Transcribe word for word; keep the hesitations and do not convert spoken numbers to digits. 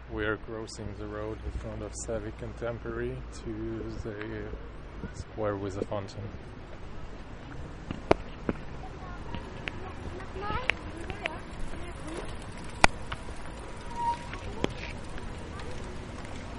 We are crossing the road in front of Savvy Contemporary to the square with a fountain.